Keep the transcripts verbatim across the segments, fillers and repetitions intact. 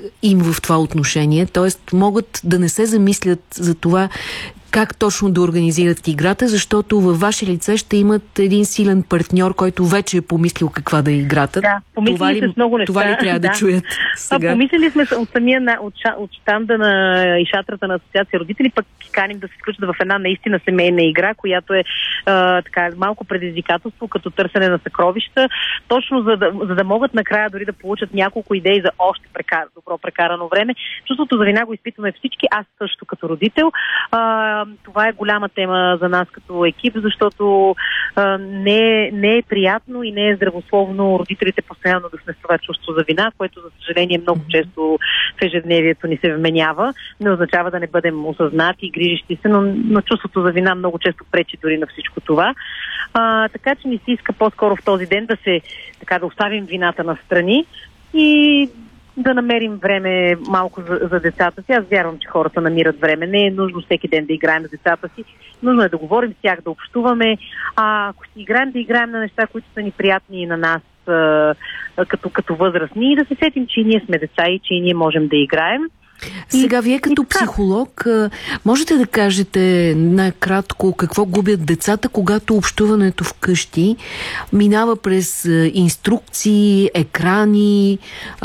им в това отношение, т.е. могат да не се замислят за това как точно да организират играта, защото във ваше лице ще имат един силен партньор, който вече е помислил каква да е играта. Да, помислили това ли, с много неща. Това ли трябва да, да чуят сега? А, помислили сме от самия от, от щанда на и шатрата на Асоциация родители, пък каним да се включат в една наистина семейна игра, която е а, така, малко предизвикателство, като търсене на съкровища, точно за да, за да могат накрая дори да получат няколко идеи за още прекар, добро прекарано време. Чувството за вина го изпитваме всички, аз също като родител. А, това е голяма тема за нас като екип, защото а, не, е, не е приятно и не е здравословно родителите постоянно да сме с това чувство за вина, което за съжаление много често в ежедневието ни се вменява. Не означава да не бъдем осъзнати, грижещи се, но, но чувството за вина много често пречи дори на всичко това. А, така че ни се иска по-скоро в този ден да се така да оставим вината настрани и да намерим време малко за, за децата си. Аз вярвам, че хората намират време. Не е нужно всеки ден да играем с децата си. Нужно е да говорим с тях, да общуваме. А ако ще играем, да играем на неща, които са ни приятни и на нас а, а, като, като възрастни и да се сетим, че и ние сме деца и че и ние можем да играем. Сега, вие като психолог, можете да кажете накратко какво губят децата, когато общуването вкъщи минава през инструкции, екрани,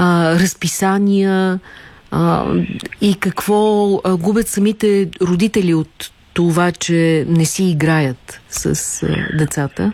разписания и какво губят самите родители от това, че не си играят с децата?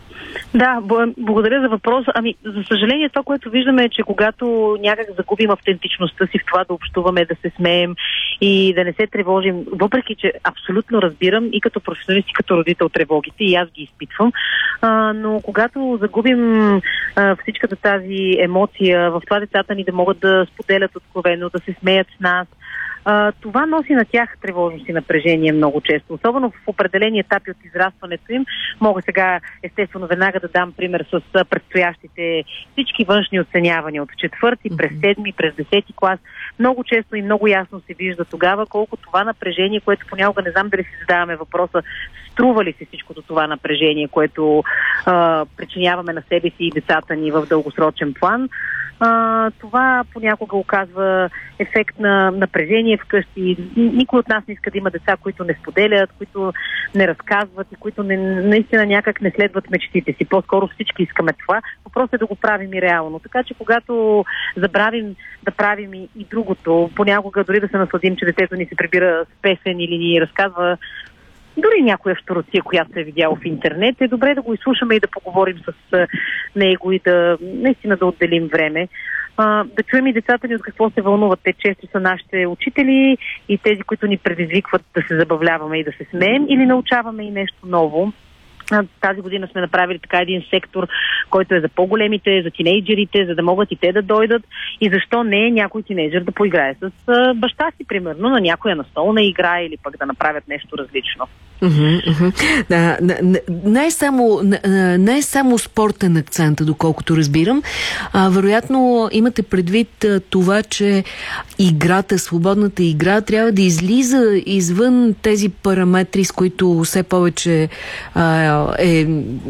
Да, благодаря за въпроса. Ами, за съжаление, това, което виждаме е, че когато някак загубим автентичността си в това да общуваме, да се смеем и да не се тревожим, въпреки че абсолютно разбирам и като професионалист, и като родител тревогите, и аз ги изпитвам, а, но когато загубим а, всичката тази емоция в това децата ни да могат да споделят откровено, да се смеят с нас, Uh, това носи на тях тревожност и напрежение много често. Особено в определени етапи от израстването им. Мога сега, естествено, веднага да дам пример с предстоящите всички външни оценявания от четвърти, през седми, през десети клас. Много често и много ясно се вижда тогава колко това напрежение, което понякога не знам дали си задаваме въпроса, струва ли се всичкото това напрежение, което uh, причиняваме на себе си и децата ни в дългосрочен план. Uh, това понякога оказва ефект на напрежение вкъщи. Никой от нас не иска да има деца, които не споделят, които не разказват и които не, наистина някак не следват мечтите си. По-скоро всички искаме това. Въпросът е да го правим и реално. Така че когато забравим да правим и, и другото, понякога дори да се насладим, че детето ни се прибира с песен или ни разказва дори някоя щуротия, която се е видяла в интернет, е добре да го изслушаме и да поговорим с него и да наистина да отделим време. А, да чуем и децата ни от какво се вълнуват. Те често са нашите учители и тези, които ни предизвикват да се забавляваме и да се смеем или научаваме и нещо ново. Тази година сме направили така един сектор, който е за по-големите, за тинейджерите, за да могат и те да дойдат. И защо не някой тинейджер да поиграе с баща си, примерно, на някоя настолна игра или пък да направят нещо различно. Uh-huh, uh-huh. Да, не, е само, не е само спортен акцент, доколкото разбирам. А, вероятно имате предвид а, това, че играта, свободната игра трябва да излиза извън тези параметри, с които все повече а, е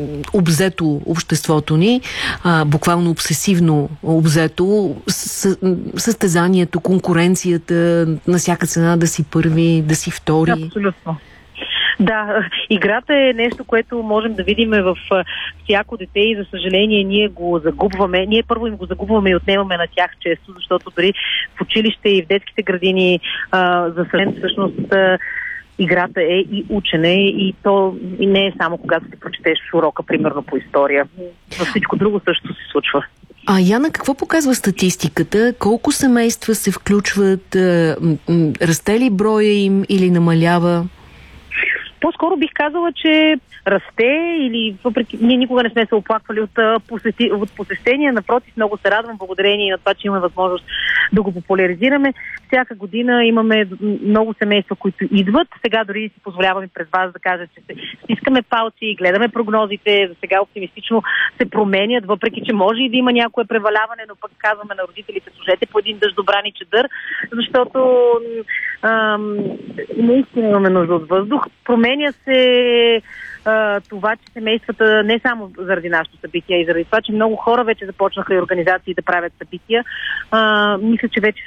обзето обществото ни, а, буквално обсесивно обзето, с, състезанието, конкуренцията, на всяка цена да си първи, да си втори. Абсолютно. Да, играта е нещо, което можем да видим в всяко дете и за съжаление ние го загубваме. Ние първо им го загубваме и отнемаме на тях често, защото дори в училище и в детските градини а, за съжаление всъщност а, играта е и учене и то и не е само когато ти прочетеш урока, примерно по история. Във всичко друго също се случва. А, Яна, какво показва статистиката? Колко семейства се включват? Расте ли броя им или намалява? По-скоро бих казала, че расте или въпреки... Ние никога не сме се оплаквали от, посети... от посещения. Напротив, много се радвам, благодарение на това, че имаме възможност да го популяризираме. Всяка година имаме много семейства, които идват. Сега дори си позволяваме пред вас да кажа, че се стискаме палци, гледаме прогнозите, за сега оптимистично се променят, въпреки че може и да има някое преваляване, но пък казваме на родителите, служете по един дъждобран и чадър, защото ам, наистина имаме нужда от въздух. Променя се а, това, че семействата не само заради нашето събитие, и заради това, че много хора вече започнаха и организации да правят събития. А, мисля, че вече